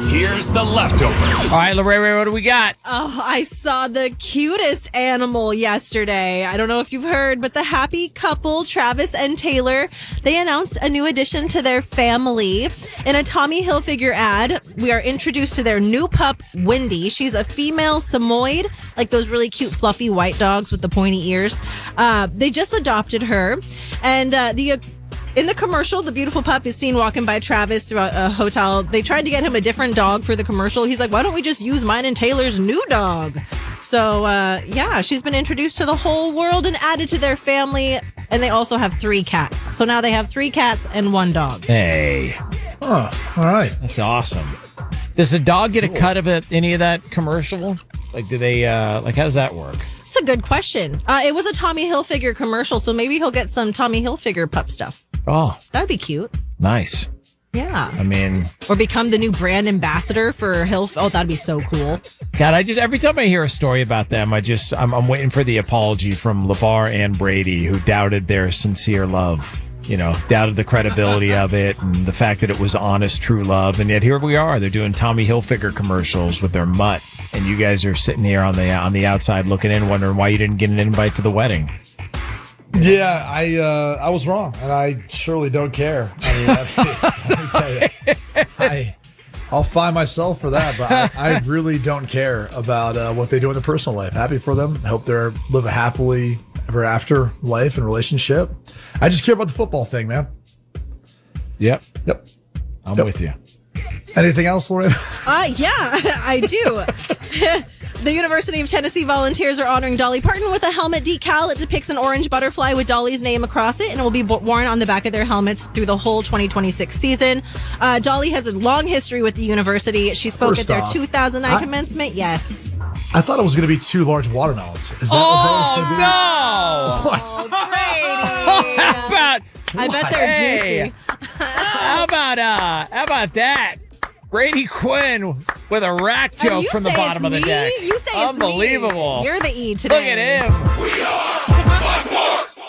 Here's the leftovers. All right, Lorraine, what do we got? Oh, I saw the cutest animal yesterday. I don't know if you've heard, but the happy couple, Travis and Taylor, they announced a new addition to their family. In a Tommy Hilfiger ad, we are introduced to their new pup, Wendy. She's a female Samoyed, like those really cute, fluffy white dogs with the pointy ears. They just adopted her, and in the commercial, the beautiful pup is seen walking by Travis throughout a hotel. They tried to get him a different dog for the commercial. He's like, why don't we just use mine and Taylor's new dog? So, she's been introduced to the whole world and added to their family. And they also have 3 cats. So now they have 3 cats and 1 dog. Hey. Oh, all right. That's awesome. Does the dog get a cut of any of that commercial? Like, do they, how does that work? It's a good question. It was a Tommy Hilfiger commercial, so maybe he'll get some Tommy Hilfiger pup stuff. Oh. That'd be cute. Nice. Yeah. I mean... Or become the new brand ambassador for Hilf. Oh, that'd be so cool. God, every time I hear a story about them, I'm waiting for the apology from LeVar and Brady, who doubted their sincere love. Doubted the credibility of it and the fact that it was honest, true love. And yet here we are. They're doing Tommy Hilfiger commercials with their mutt. And you guys are sitting here on the outside looking in, wondering why you didn't get an invite to the wedding. Yeah, I was wrong, and I surely don't care. I mean, let me tell you, I'll find myself for that, but I really don't care about what they do in their personal life. Happy for them. I hope they live a happily ever after life and relationship. I just care about the football thing, man. Yep. I'm with you. Anything else, Lorraine? Yeah, I do. The University of Tennessee volunteers are honoring Dolly Parton with a helmet decal. It depicts an orange butterfly with Dolly's name across it, and it will be worn on the back of their helmets through the whole 2026 season. Dolly has a long history with the university. She spoke at their 2009 commencement. Yes. I thought it was going to be 2 large watermelons. Is that no! What? Brady. How about? I bet they're juicy. How about that? Brady Quinn with a rack joke from the bottom of the deck. You say it's unbelievable. Me. You're the E today. Look at him. We are Sports.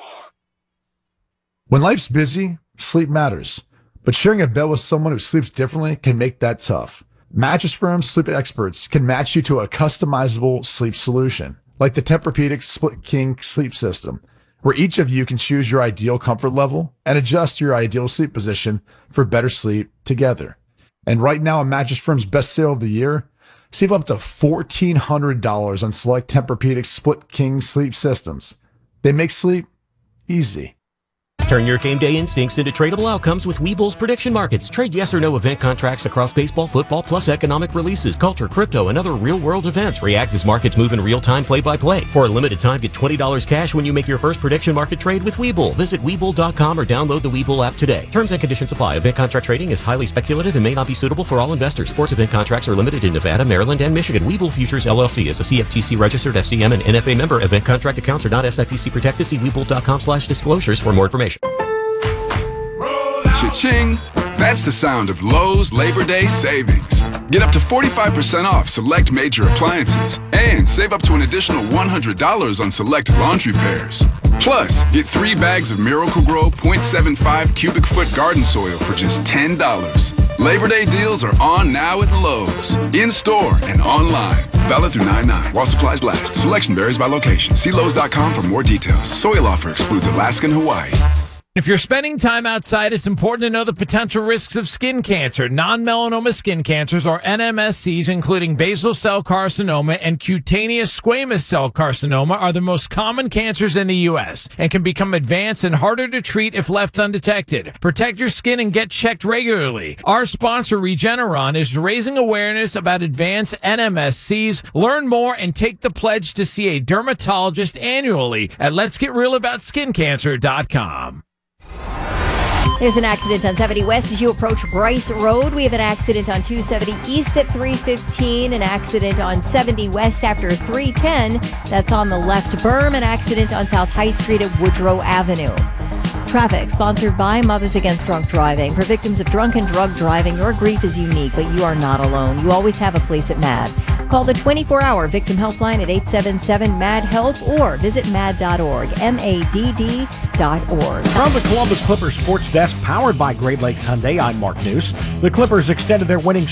When life's busy, sleep matters. But sharing a bed with someone who sleeps differently can make that tough. Mattress Firm sleep experts can match you to a customizable sleep solution, like the Tempur-Pedic Split King sleep system, where each of you can choose your ideal comfort level and adjust your ideal sleep position for better sleep together. And right now, on Mattress Firm's best sale of the year, save up to $1,400 on select Tempur-Pedic Split King sleep systems. They make sleep easy. Turn your game day instincts into tradable outcomes with Webull's prediction markets. Trade yes or no event contracts across baseball, football, plus economic releases, culture, crypto, and other real-world events. React as markets move in real time, play-by-play. For a limited time, get $20 cash when you make your first prediction market trade with Webull. Visit Webull.com or download the Webull app today. Terms and conditions apply. Event contract trading is highly speculative and may not be suitable for all investors. Sports event contracts are limited in Nevada, Maryland, and Michigan. Webull Futures LLC is a CFTC registered FCM and NFA member. Event contract accounts are not SIPC protected. See Webull.com/disclosures for more information. Cha-ching! That's the sound of Lowe's Labor Day savings. Get up to 45% off select major appliances and save up to an additional $100 on select laundry pairs. Plus, get 3 bags of Miracle-Gro 0.75 cubic foot garden soil for just $10. Labor Day deals are on now at Lowe's, in-store and online. Valid through 9/9 while supplies last. Selection varies by location. See Lowe's.com for more details. Soil offer excludes Alaska and Hawaii. If you're spending time outside, it's important to know the potential risks of skin cancer. Non-melanoma skin cancers, or NMSCs, including basal cell carcinoma and cutaneous squamous cell carcinoma, are the most common cancers in the U.S. and can become advanced and harder to treat if left undetected. Protect your skin and get checked regularly. Our sponsor, Regeneron, is raising awareness about advanced NMSCs. Learn more and take the pledge to see a dermatologist annually at letsgetrealaboutSkinCancer.com. There's an accident on 70 West as you approach Bryce Road. We have an accident on 270 East at 315. An accident on 70 West after 310. That's on the left berm. An accident on South High Street at Woodrow Avenue. Traffic sponsored by Mothers Against Drunk Driving. For victims of drunk and drug driving, your grief is unique, but you are not alone. You always have a place at MAD. Call the 24-hour victim helpline at 877-MAD-HELP or visit mad.org, MADD.org. From the Columbus Clippers Sports Desk, powered by Great Lakes Hyundai, I'm Mark News. The Clippers extended their winning